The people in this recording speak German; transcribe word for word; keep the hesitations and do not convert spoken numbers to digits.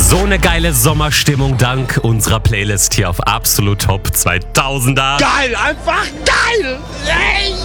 So eine geile Sommerstimmung dank unserer Playlist hier auf Absolut Top zweitausender. Geil, einfach geil! Ey!